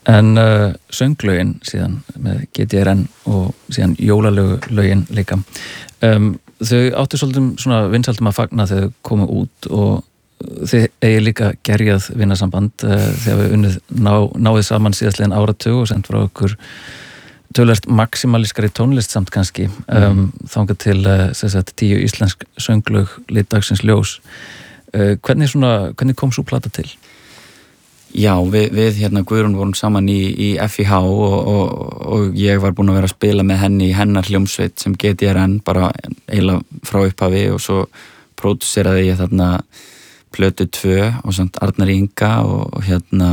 En sönglögin síðan með GTRN og síðan jólalögin líka. Þau áttu svolítið svona vinsældum að fagna þegar þau komu út og þið eigi líka gerjað vinasamband þegar við náðið saman síðastliðin áratug og sendt frá okkur tölvert maximalískari tónlist samt kannski þangað til 10 íslensk sönglög lit dagsins ljós. Hvernig kom svo plata til? Já, við hérna Guðrún vorum saman í FIH og ég var búinn að vera að spila með henni í hennar hljómsveit sem GTRN bara eiginlega frá upphafi og svo pródúseraði ég þarna plötu 2 og samt Arnari Inga og hérna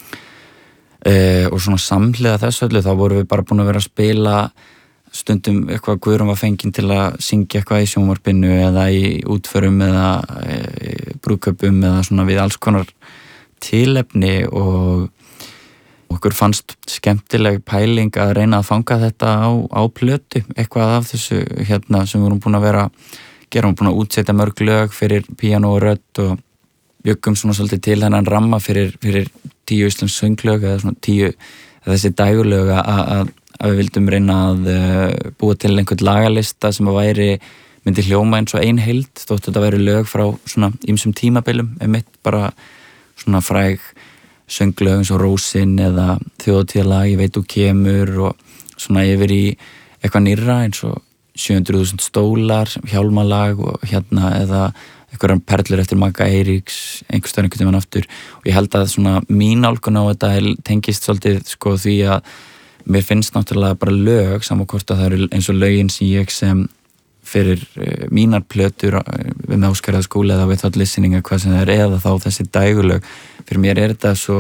og svona samhliða þessu öllu þá vorum við bara búin að vera að spila stundum eitthvað Guðrún var fengin til að syngja eitthvað í sjónvarpinu eða í útförum eða brúðkaupum eða svona við alls konar tilefni og okkur fannst skemmtileg pæling að reyna að fanga þetta á plötu, eitthvað af þessu hérna sem við vorum búin að vera gera, búin að útsetja mörg lög fyrir píanó og rödd og bjöggum svona svolítið til hennan ramma fyrir 10 íslensk sönglög eða svona 10 þessi dægulög að við vildum reyna að búa til einhvern lagalista sem að myndi hljóma eins og ein heild þótt þetta væri lög frá svona ýmsum tímabilum einmitt bara svona fræg sönglög eins og Rósin eða Þjóðhátíðarlag, Ég veit þú kemur og svona yfir í eitthvað nýrra eins og 700.000 stólar, Hjálmalag og hérna eða einhverjar perlur eftir Magga Eiríks einhvern tímann aftur og ég held að svona mín nálgun á þetta tengist svolítið sko því að mér finnst náttúrulega bara lög saman hvort að það eru eins og lögin sem ég sem fyrir mínar plötur við með Áskarðaskóla eða Without Listening hvað sem það eða þá þessi dægulög fyrir mér þetta svo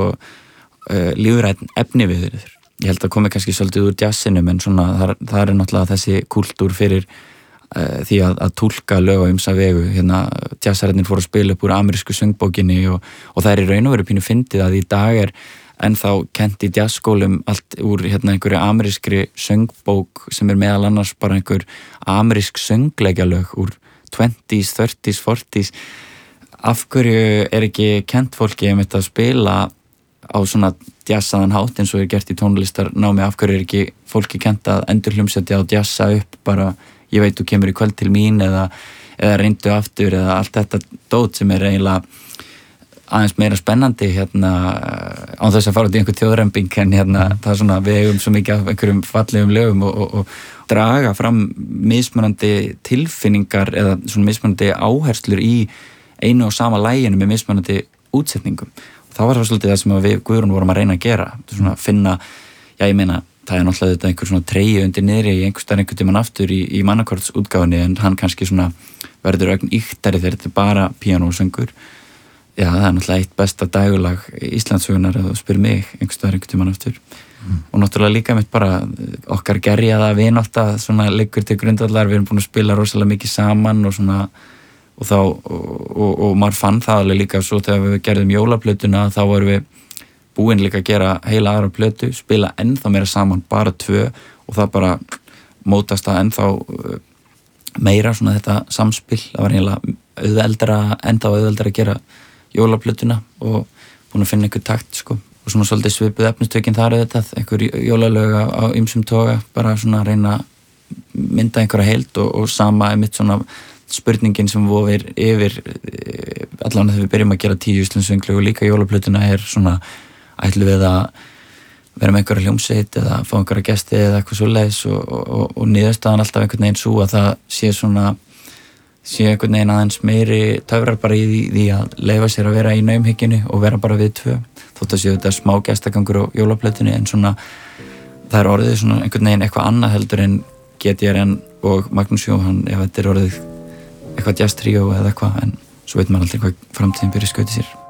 lífræn efni við þeir. Ég held að komi kannski svolítið úr jazzinum en svona það er náttúrulega þessi kúltúr fyrir því að túlka lög á ýmsa vegu hérna jazzararnir fóru að spila upp úr amerísku söngbókinni og það er í raun og veru pínu fyndið að í dag ennþá kennt í jazzskólum allt úr hérna einhverju amerískri söngbók sem meðal annars bara einhver amerísk söngleikjalög úr 20s, 30s, 40s af hverju ekki kennt fólki að spila á svona jazzaðan hátt eins og gert í tónlistarnámi af hverju ekki fólki kennt að endurhljómsetja og jazza upp bara Ég veit þú kemur í kvöld til mín eða reyndu aftur eða allt þetta dót sem eiginlega aðeins meira spennandi hérna án þess að fara út í einhver þjóðrembing en hérna það er svona við eigum svo mikið af einhverjum fallegum lögum og draga fram mismunandi tilfinningar eða svona mismunandi áherslur í einu og sama laginu með mismunandi útsetningum og það var svolítið það sem við Guðrún vorum að reyna að gera svona finna, já ég meina það er náttúrulega þetta einhver svona treyju undir niðri í einhvern tímann aftur í mannakortsútgáfunni en hann kannski svona verður ögn íktari þegar þetta er bara píanó og söngur Já, það er náttúrulega eitt besta dægulag Íslandssögunar að þú spyr mig einhvern tímann aftur og náttúrulega líka mitt bara okkar gerjaða vinátta svona liggur til grundvallar, við erum búin að spila rosalega mikið saman og svona og þá, og maður fann það alveg líka svo þegar við gerðum jólaplötuna þá vorum við búin líka að gera heila aðra plötu, spila ennþá meira saman bara 2 og það bara mótast það ennþá meira svona þetta samspil, það var eiginlega ennþá auðveldara að gera jólaplötuna og búin að finna einhver takt sko og svona svolítið svipuð efnistökin þar auðvitað, einhver jólalög á ýmsum toga, bara svona að reyna mynda einhverja heild og sama einmitt svona spurningin sem vofir yfir allan þegar við byrjum að gera 10 íslensk sönglög og líka jólaplötuna er svona ætlum við að vera með einhverja hljómsveit eða fá einhverja gesti eða eitthvað svoleiðis og niðurstaðan alltaf einhvern veginn svo að það sé einhvern veginn aðeins meiri töfrar bara í því að leyfa sér að vera í naumhyggjunni og vera bara við 2 þótt að séu þetta smá gestagangur á jólaplötunni en svona það er orðið svona einhvern veginn eitthvað annað heldur en GTRN og Magnús Jóhann ef þetta er orðið eitthvað jazz tríó eða eitthvað en svo veit maður alltaf hvað framtíðin byrja skauti sér